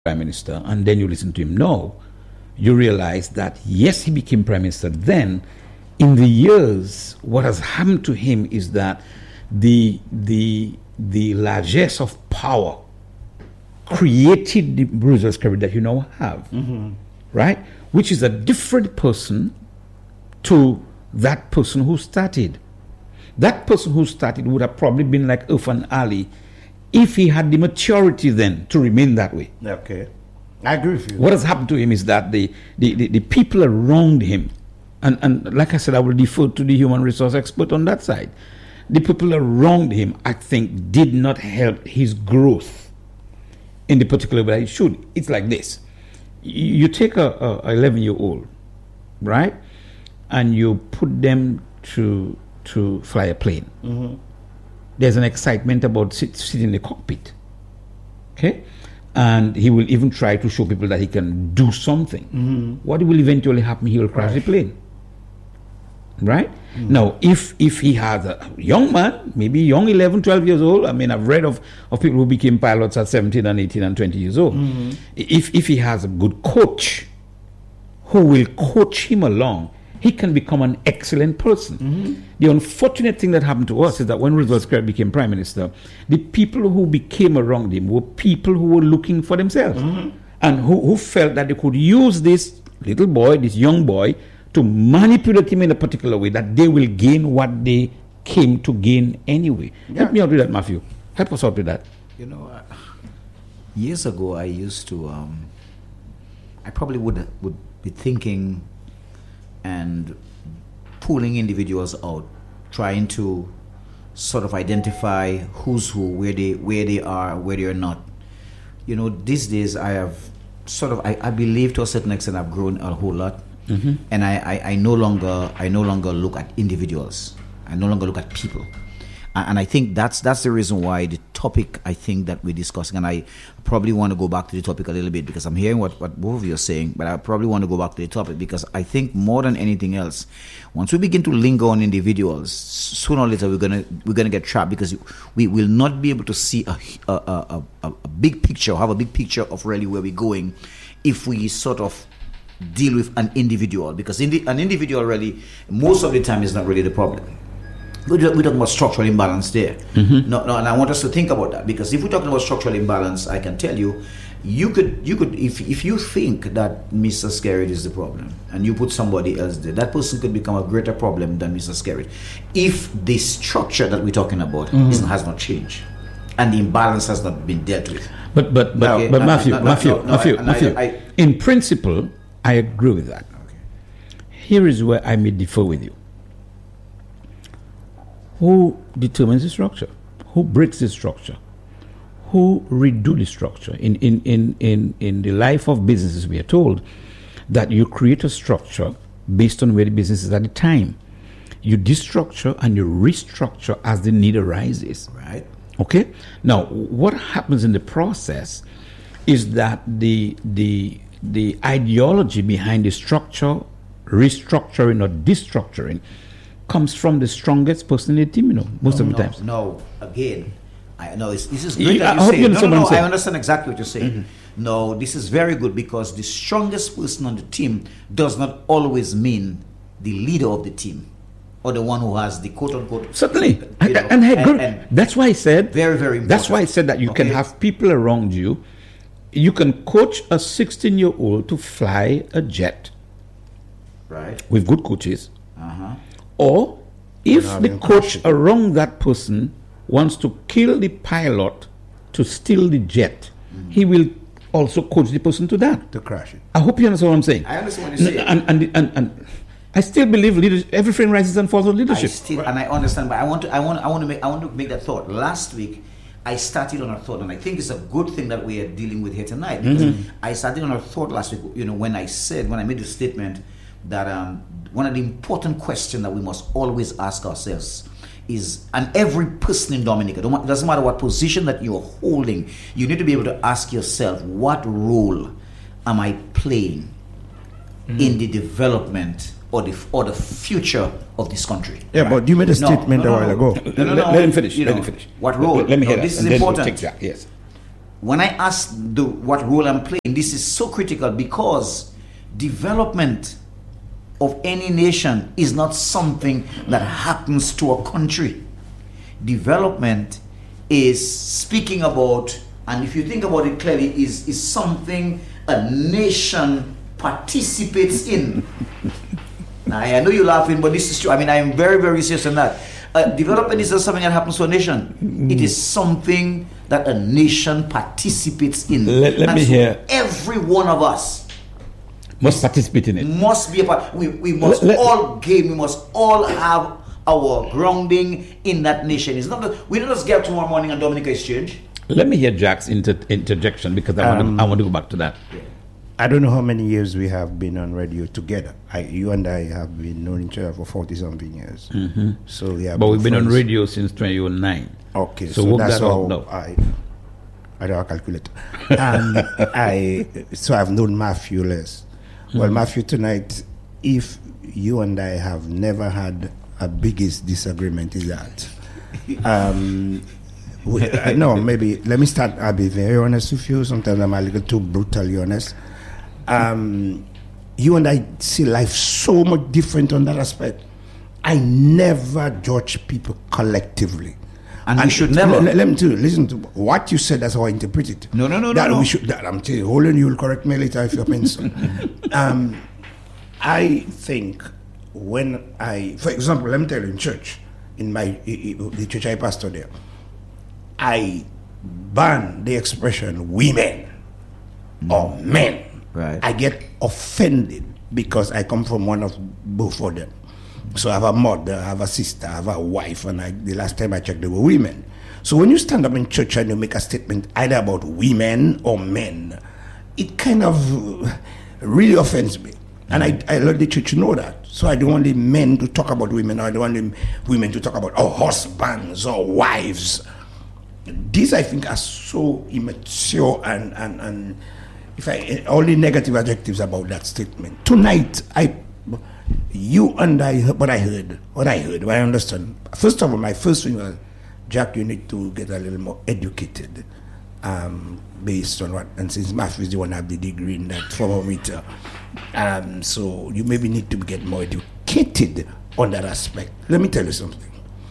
Prime Minister, and then you listen to him now, you realize that yes, he became Prime Minister then. In the years, what has happened to him is that the largesse of power created the Roosevelt Skerrit that you now have, right? Which is a different person to that person who started. That person who started would have probably been like Irfan Ali if he had the maturity then to remain that way. Okay. I agree with you. What has happened to him is that the people around him, and like I said, I will defer to the human resource expert on that side. The people around him, I think, did not help his growth in the particular way it should. It's like this. You take a 11-year-old, right? And you put them to fly a plane. There's an excitement about sitting in the cockpit. Okay? And he will even try to show people that he can do something. What will eventually happen? He will crash the plane. Right? Now, if he has a young man, maybe young 11, 12 years old, I mean, I've read of people who became pilots at 17 and 18 and 20 years old. If he has a good coach who will coach him along, he can become an excellent person. The unfortunate thing that happened to us is that when Roosevelt Skerrit became Prime Minister, the people who became around him were people who were looking for themselves and who felt that they could use this little boy, this young boy, to manipulate him in a particular way that they will gain what they came to gain anyway. Help me out with that, Matthew. Help us out with that. You know, years ago I used to, I probably would be thinking and pulling individuals out, trying to sort of identify who's who, where they are, where they are not. You know, these days I have sort of, I believe to a certain extent I've grown a whole lot. And I no longer look at individuals. I no longer look at people. And I think that's the reason why the topic, I think, that we're discussing, and I probably want to go back to the topic a little bit because I'm hearing what both of you are saying, but I probably want to go back to the topic because I think more than anything else, once we begin to linger on individuals, sooner or later we're gonna get trapped because we will not be able to see a big picture, have a big picture of really where we're going if we sort of deal with an individual, because an individual really most of the time is not really the problem. We're talking about structural imbalance there. No, and I want us to think about that, because if we're talking about structural imbalance, I can tell you, you could if you think that Mr. Skerrit is the problem and you put somebody else there, that person could become a greater problem than Mr. Skerrit if the structure that we're talking about has not changed and the imbalance has not been dealt with. But Matthew, in principle, I agree with that. Here is where I may differ with you. Who determines the structure? Who breaks the structure? Who redo the structure? In the life of businesses, we are told that you create a structure based on where the business is at the time. You destructure and you restructure as the need arises. Right. Okay? Now, what happens in the process is that the ideology behind the structure, restructuring or destructuring, comes from the strongest person in the team, most of the times. No, again, this is good that you say. No, I understand exactly what you're saying. No, this is very good, because the strongest person on the team does not always mean the leader of the team or the one who has the quote-unquote... Certainly. And that's why I said... Very, very important. That's why I said that you can have people around you. You can coach a 16-year-old to fly a jet. Right. With good coaches. Or if the coach around that person wants to kill the pilot to steal the jet, he will also coach the person to that. To crash it. I hope you understand what I'm saying. I understand what you're saying. And I still believe leadership, everything rises and falls on leadership. And I understand, but I want to make that thought. Last week, I started on a thought, and I think it's a good thing that we are dealing with here tonight, because I started on a thought last week, when I made the statement that one of the important questions that we must always ask ourselves is, and every person in Dominica, it doesn't matter what position that you're holding, you need to be able to ask yourself, what role am I playing in the development or the future of this country? Yeah, right? But you made a statement a while ago. Let him finish. Let him finish. What role? Let me hear that. This is important. Yes. when I ask what role I'm playing, this is so critical because development of any nation is not something that happens to a country. Development is speaking about, and if you think about it clearly, is something a nation participates in. Now, I know you're laughing, but this is true. I mean, I am very, very serious on that. Development is not something that happens to a nation. It is something that a nation participates in. Let me hear. Every one of us must participate in it. Must be a part. We must all gain. We must all have our grounding in that nation. It's not that we don't just get up tomorrow morning and Dominica exchange. Let me hear Jack's interjection because I want to go back to that. Yeah. I don't know how many years we have been on radio together. You and I have been known each other for 40-something years. Mm-hmm. So we have. But we've been on radio since 2009. Okay, so that's how no. I don't calculate. And I've known Matthew less. Well, Matthew, tonight, if you and I have never had a biggest disagreement, is that no, maybe let me start. I'll be very honest with you. Sometimes I'm a little too brutally honest. You and I see life so much different on that aspect. I never judge people collectively. And we should never. Let me tell you, listen to what you said. That's how I interpret it. No. We should. I'm telling you, hold on. You'll correct me later if you're pencil. I think for example, let me tell you, in church, in the church I pastor there, I ban the expression women or men. Right. I get offended because I come from one of both of them. So I have a mother, I have a sister, I have a wife, and the last time I checked, they were women. So when you stand up in church and you make a statement either about women or men, it kind of really offends me. And I let the church know that. So I don't want the men to talk about women, or I don't want the women to talk about husbands or wives. These, I think, are so immature and all the negative adjectives about that statement. Tonight, you and I, what I understand. First of all, my first thing was, Jack, you need to get a little more educated, based on what, and since Matthew is the one who have the degree in that thermometer, so you maybe need to get more educated on that aspect. Let me tell you something.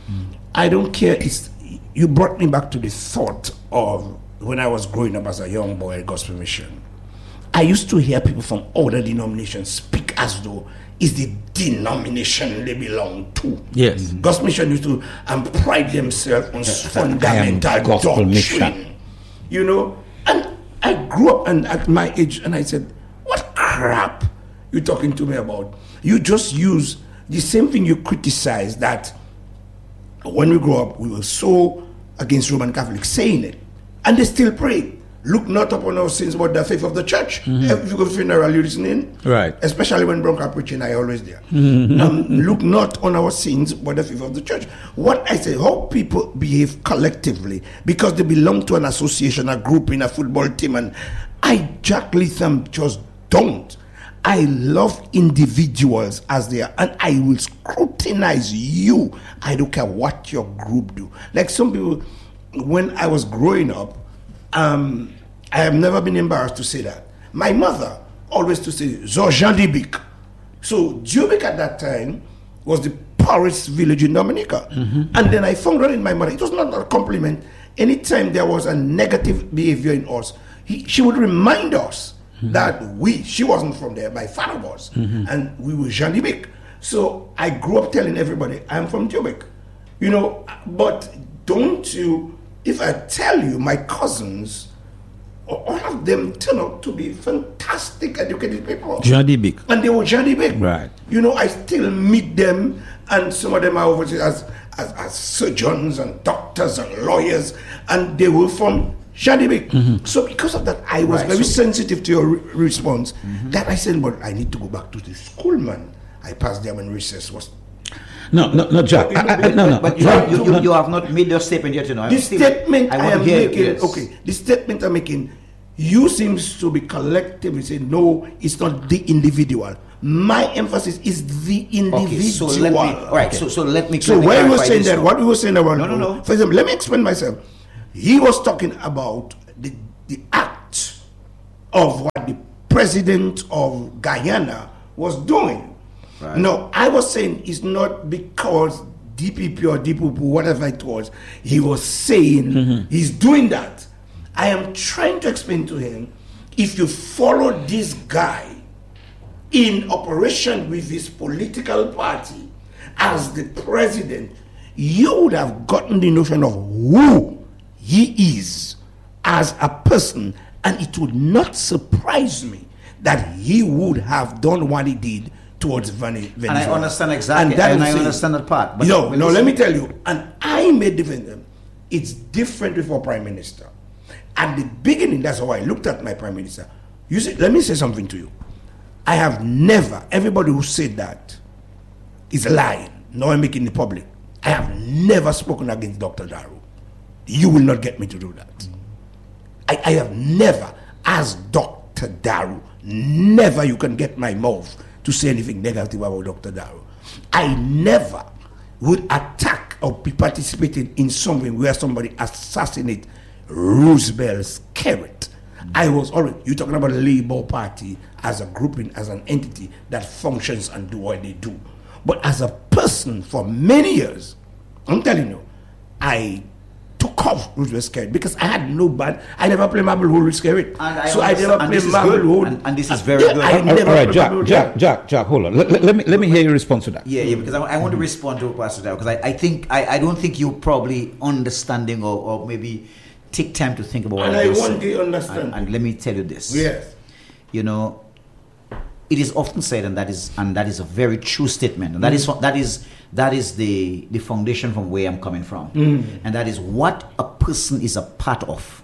I don't care. You brought me back to the thought of when I was growing up as a young boy at Gospel Mission. I used to hear people from other denominations speak as though it's the denomination they belong to. Yes. Gospel Mission used to pride themselves on fundamental doctrine. Mission. You know, and I grew up and at my age, and I said, what crap you talking to me about? You just use the same thing you criticize, that when we grow up, we were so against Roman Catholics saying it, and they still pray. Look not upon our sins, but the faith of the church. If you go to funeral, you listening? Right. Especially when Bronca preaching, I always there. Look not on our sins, but the faith of the church. What I say, how people behave collectively, because they belong to an association, a group, in a football team, and I, Jack Latham, just don't. I love individuals as they are, and I will scrutinize you. I don't care what your group do. Like some people, when I was growing up, I have never been embarrassed to say that. My mother always to say, Jean Dibic. So Dibic at that time was the poorest village in Dominica. And then I found out in my mother, it was not a compliment. Anytime there was a negative behavior in us, she would remind us that she wasn't from there, my father was. And we were Jean Dibic. So I grew up telling everybody, I'm from Dibic. You know, but don't you... If I tell you, my cousins, all of them turn out to be fantastic, educated people. Jean Dibic. And they were Jean Dibic. Right. You know, I still meet them, and some of them are overseas as surgeons and doctors and lawyers, and they were from Jean Dibic. So because of that, I was very sensitive to your response. That I said, but I need to go back to the school, man. I passed them when recess was... No, Jack. No. But you have not made your statement yet, you know. The statement I am making, the statement I'm making, you seems to be collectively saying, no, it's not the individual. My emphasis is the individual. Okay, so let me So where you were saying that, what you were saying about... No. For example, let me explain myself. He was talking about the act of what the president of Guyana was doing. Right. No, I was saying it's not because DPP or DPP, whatever it was, he was saying he's doing that. I am trying to explain to him, if you follow this guy in operation with his political party as the president, you would have gotten the notion of who he is as a person, and it would not surprise me that he would have done what he did towards Venezuela. And I understand exactly, and I understand that part. But no, let me tell you, and I may defend them. It's different with our prime minister. At the beginning, that's how I looked at my prime minister. You see, let me say something to you. I have never, everybody who said that is lying. No, I'm making it public. I have never spoken against Dr. Daru. You will not get me to do that. I have never, as Dr. Daru, never you can get my mouth to say anything negative about Dr. Daru. I never would attack or be participating in something where somebody assassinates Roosevelt's carrot. I was already, you're talking about the Labour Party as a grouping, as an entity that functions and do what they do. But as a person for many years, I'm telling you, I took off Roosevelt's carrot because I had no bad, I never played marble hole with carrot. So I never played marble hole. And this is very good. All right, Jack, hold on. Let me hear your response to that. Yeah, because I want to respond to Pastor Daru, because I don't think you probably understanding or maybe take time to think about what I want to understand. And let me tell you this. Yes. You know, it is often said, and that is a very true statement, and that is the foundation from where I'm coming from, and that is what a person is a part of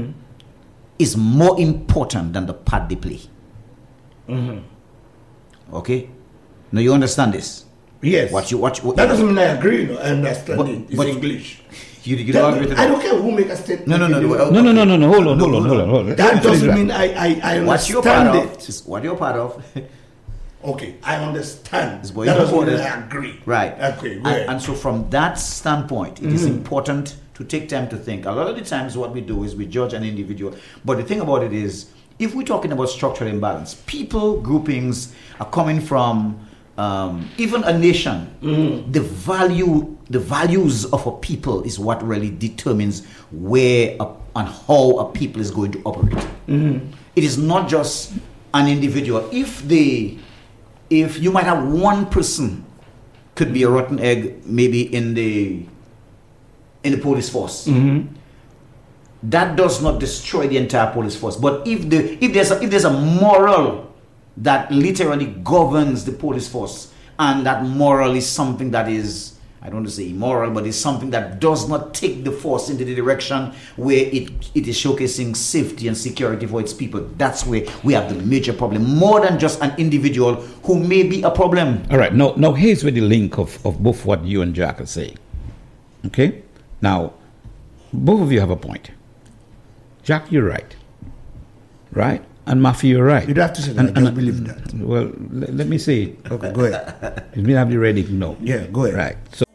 is more important than the part they play. Okay, now you understand this? Yes. What that doesn't mean I agree. No, I understand it. It's English. You don't agree with that? I don't care who make a statement. No. Hold on. That doesn't mean I understand it. What you're part of. Okay, I understand. That doesn't mean I agree. Right. Okay. And so from that standpoint, it is important to take time to think. A lot of the times what we do is we judge an individual. But the thing about it is, if we're talking about structural imbalance, people, groupings are coming from even a nation. The values of a people is what really determines where and how a people is going to operate. It is not just an individual. If you might have one person could be a rotten egg, maybe in the police force. That does not destroy the entire police force. But if there's a moral that literally governs the police force, and that moral is something that is, I don't want to say immoral, but it's something that does not take the force into the direction where it is showcasing safety and security for its people. That's where we have the major problem, more than just an individual who may be a problem. All right, now here's where the link of both what you and Jack are saying. Okay? Now, both of you have a point. Jack, you're right. Right? And Mafi, you're right. You don't have to say that. I just believe that. Well, let me say it. Okay, go ahead. You may have to ready to know. Yeah, go ahead. Right. So